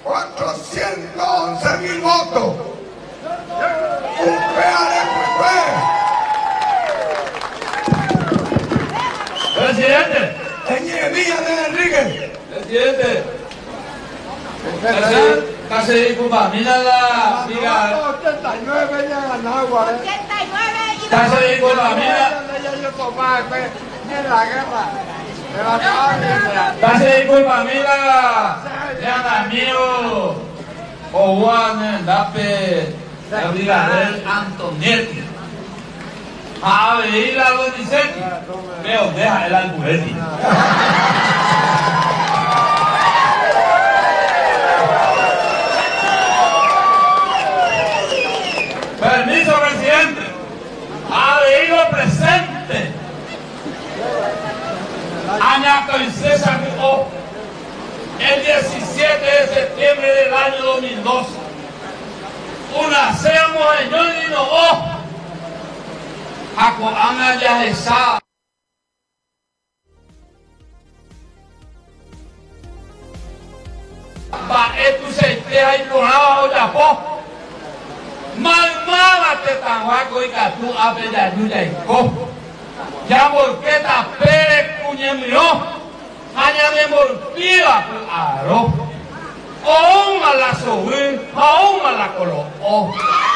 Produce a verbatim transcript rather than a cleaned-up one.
cuatrocientos once mil votos. Presidente. Eñemía de Enrique. Presidente. Casi disculpa, mira la. Mira. ochenta y nueve ya ganaba, ¿eh? ochenta y nueve y Casi disculpa, mira. Mira la guerra. Me va a acabar. Casi disculpa, mira. Ya mío. O Juan Dape. El brigadier Antonietti. A ver, a Donizetti. Veo, deja el Alburetti. Permiso, presidente. Ha venido presente. Añaco y César O. El diecisiete de septiembre del año dos mil doce. Una seamos en Yonino O. Ako anga ya esa. Ba etu se te hay poraba o Japón. Malmama te tanguaco y catu ape ya yuya y co. Ya volqueta pere cuñemio. Hanya de morpira aro. O un malazo, o un malacolo.